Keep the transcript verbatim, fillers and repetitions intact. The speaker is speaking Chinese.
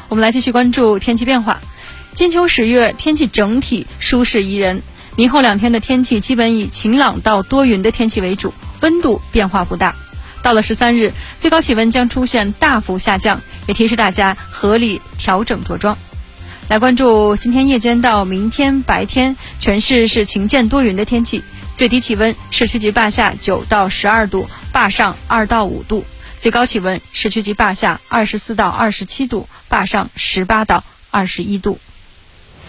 我们来继续关注天气变化。金秋十月，天气整体舒适宜人，明后两天的天气基本以晴朗到多云的天气为主，温度变化不大。到了十三日，最高气温将出现大幅下降，也提示大家合理调整着装。来关注今天夜间到明天白天，全市是晴间多云的天气，最低气温市区及坝下九到十二度，坝上二到五度，最高气温市区及坝下二十四到二十七度，坝上十八到二十一度。